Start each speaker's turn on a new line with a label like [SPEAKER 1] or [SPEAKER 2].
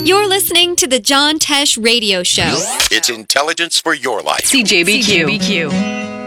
[SPEAKER 1] You're listening to the John Tesh Radio Show.
[SPEAKER 2] It's intelligence for your life.
[SPEAKER 3] CJBQ.